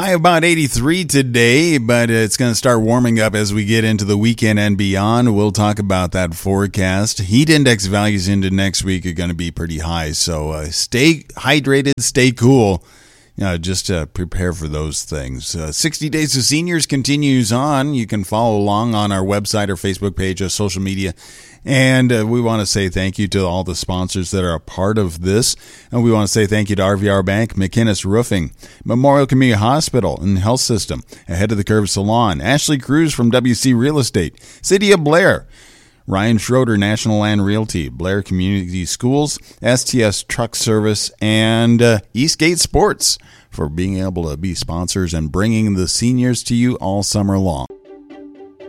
High about 83 today, but it's going to start warming up as we get into the weekend and beyond. We'll talk about that forecast. Heat index values into next week are going to be pretty high, so stay hydrated, stay cool. Just to prepare for those things. 60 Days of Seniors continues on. You can follow along on our website or Facebook page or social media. And we want to say thank you to all the sponsors that are a part of this. And we want to say thank you to RVR Bank, McInnes Roofing, Memorial Community Hospital and Health System, Ahead of the Curve Salon, Ashley Cruz from WC Real Estate, City of Blair, Ryan Schroeder, National Land Realty, Blair Community Schools, STS Truck Service, and Eastgate Sports for being able to be sponsors and bringing the seniors to you all summer long.